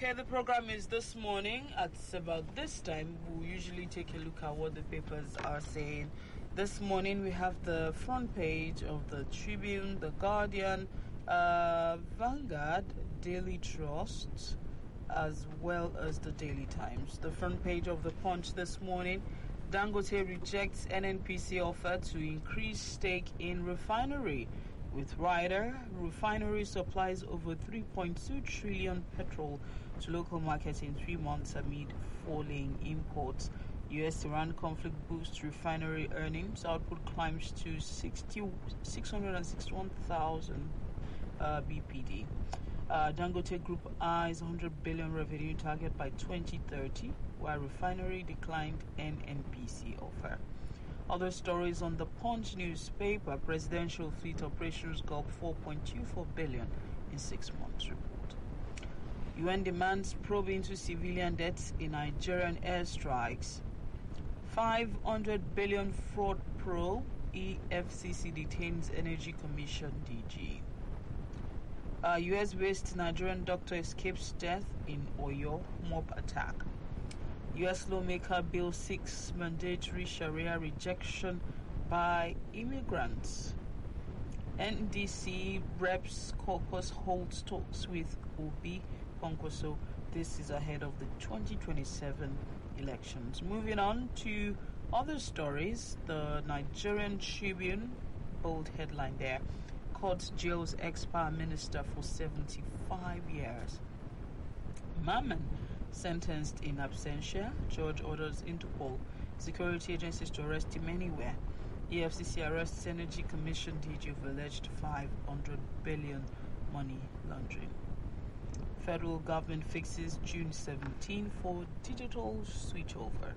Okay, the program is this morning. At about this time, we usually take a look at what the papers are saying. This morning, we have the front page of the Tribune, the Guardian, Vanguard, Daily Trust, as well as the Daily Times. The front page of the Punch this morning, Dangote rejects NNPC offer to increase stake in refinery. With Ryder, refinery supplies over 3.2 trillion petrol to local markets in 3 months amid falling imports. US-Iran conflict boosts refinery earnings. Output climbs to 661,000 BPD. Dangote Group eyes 100 billion revenue target by 2030, while refinery declined NNPC offer. Other stories on the Punch newspaper: presidential fleet operations gulp 4.24 billion in 6 months report. UN demands probe into civilian deaths in Nigerian airstrikes. 500 billion fraud probe. EFCC detains Energy Commission DG. US-based Nigerian doctor escapes death in Oyo mob attack. U.S. lawmaker bill seeks mandatory Sharia rejection by immigrants. NDC Reps Caucus holds talks with Obi Kwankwaso. This is ahead of the 2027 elections. Moving on to other stories, the Nigerian Tribune, bold headline there: court jails ex-power minister for 75 years. Mammon sentenced in absentia. Judge orders Interpol security agencies to arrest him anywhere. EFCC arrests Energy Commission DG of alleged 500 billion money laundering. Federal government fixes June 17 for digital switchover.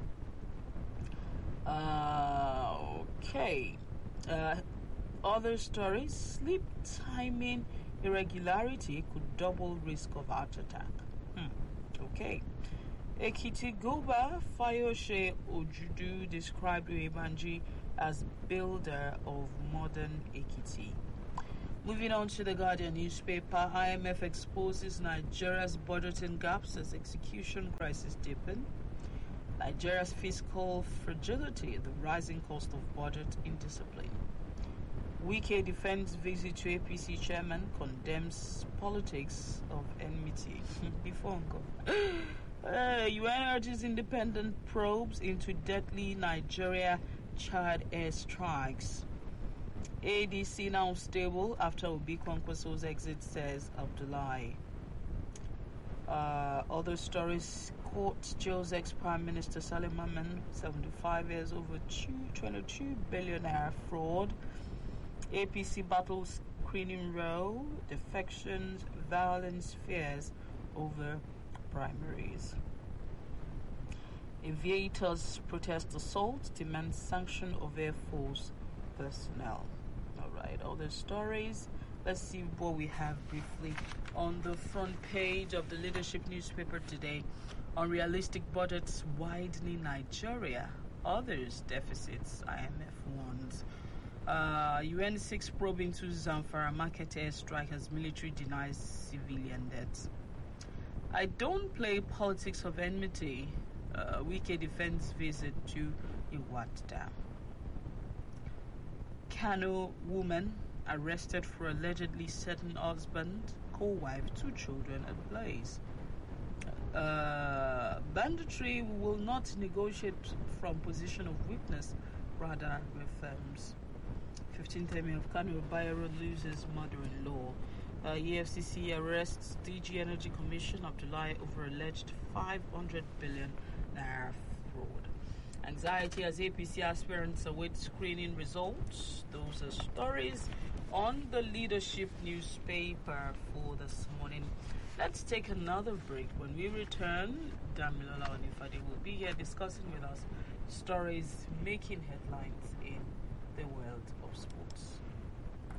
Other stories: sleep timing irregularity could double risk of heart attack. Okay. Ekiti Goba Fayose Ojudu described Uebanji as builder of modern Ekiti. Moving on to the Guardian newspaper, IMF exposes Nigeria's budgeting gaps as execution crisis deepen. Nigeria's fiscal fragility, the rising cost of budget indiscipline. Wike defends visit to APC chairman, condemns politics of enmity. UN urges independent probes into deadly Nigeria-Chad airstrikes. ADC now stable after Obi Kwankwaso's exit, says Abdullahi. Other stories: court jails ex-Prime Minister Salim Maman, 75 years, over 22 billion naira fraud. APC battles screening row, defections, violence fears over primaries. Aviators protest assault, demand sanction of Air Force personnel. Alright, other stories. Let's see what we have briefly on the front page of the Leadership newspaper today. Unrealistic budgets widening Nigeria. Others deficits, IMF warns. UN 6 probe into Zamfara market airstrike as military denies civilian deaths. I don't play politics of enmity. Wike defends visit to Iwat Dam. Kano woman arrested for allegedly setting husband, co-wife, 2 children ablaze. Banditry will not negotiate from position of weakness, rather reforms. 15th Emir of Kano Bayero loses mother-in-law. EFCC arrests DG Energy Commission Abdullahi over alleged 500 billion naira fraud. Anxiety as APC aspirants await screening results. Those are stories on the Leadership newspaper for this morning. Let's take another break. When we return, Damilola Onifade will be here discussing with us stories making headlines in the world of sports.